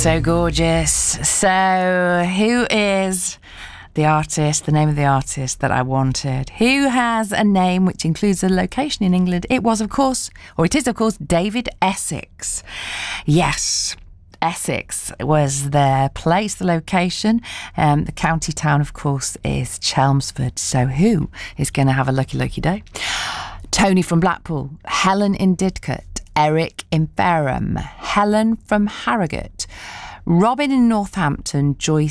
So gorgeous. So who is the artist, the name of the artist that I wanted? Who has a name which includes a location in England? It is, of course, David Essex. Yes, Essex was the place, the location. The county town, of course, is Chelmsford. So who is going to have a lucky day? Tony from Blackpool, Helen in Didcot, Eric in Fareham, Helen from Harrogate, Robin in Northampton, Joyce